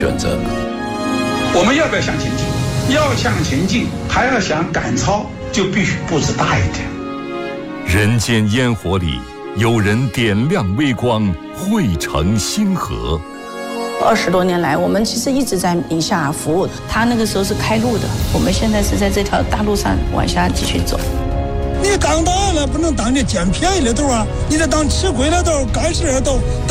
选择。 我们要不要向前进？要向前进，还要想赶超，就必须步子大一点。 人间烟火里，有人点亮微光，汇成星河。 20多年来，我们其实一直在宁夏服务。他那个时候是开路的，我们现在是在这条大路上往下继续走。 你当大了不能当这捡便宜的头啊，你得当吃亏的头，干事的头。